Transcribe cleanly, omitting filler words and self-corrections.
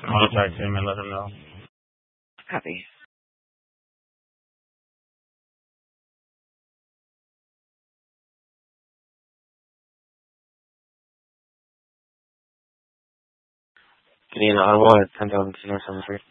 Contact him and let him know. Copy. Canadian Ottawa at 10,000 North 73.